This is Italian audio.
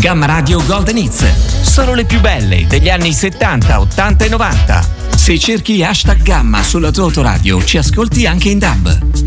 Gamma Radio Golden Hits, solo le più belle degli anni 70, 80 e 90. Se cerchi hashtag Gamma sulla tua autoradio, ci ascolti anche in DAB.